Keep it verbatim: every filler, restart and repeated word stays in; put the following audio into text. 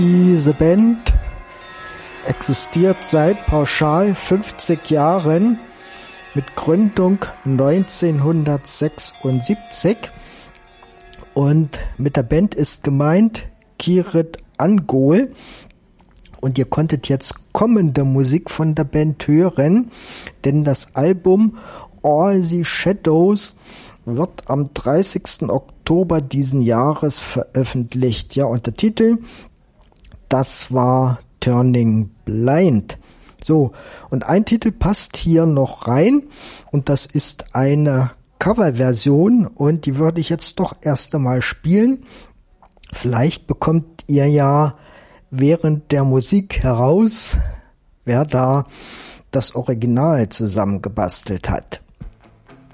Diese Band existiert seit pauschal fünfzig Jahren mit Gründung neunzehnhundertsechsundsiebzig und mit der Band ist gemeint Kirit Angol und ihr konntet jetzt kommende Musik von der Band hören, denn das Album All the Shadows wird am dreißigsten Oktober diesen Jahres veröffentlicht. Ja, und der Titel, das war Turning Blind. So, und ein Titel passt hier noch rein und das ist eine Coverversion und die würde ich jetzt doch erst einmal spielen. Vielleicht bekommt ihr ja während der Musik heraus, wer da das Original zusammengebastelt hat.